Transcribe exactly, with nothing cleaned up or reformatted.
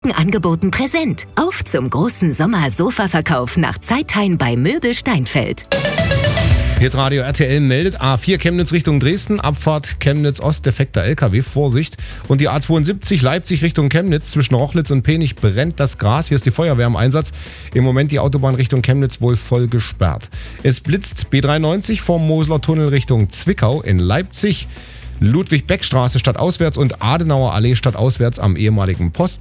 Angeboten präsent. Auf zum großen Sommer-Sofa-Verkauf nach Zeitheim bei Möbel Steinfeld. Hitradio R T L meldet A vier Chemnitz Richtung Dresden, Abfahrt Chemnitz Ost, defekter L K W, Vorsicht. Und die A zweiundsiebzig Leipzig Richtung Chemnitz, zwischen Rochlitz und Penich brennt das Gras. Hier ist die Feuerwehr im Einsatz. Im Moment die Autobahn Richtung Chemnitz wohl voll gesperrt. Es blitzt B dreiundneunzig vom Mosler Tunnel Richtung Zwickau in Leipzig. Ludwig-Beck-Straße stadtauswärts und Adenauer Allee stadtauswärts am ehemaligen Post.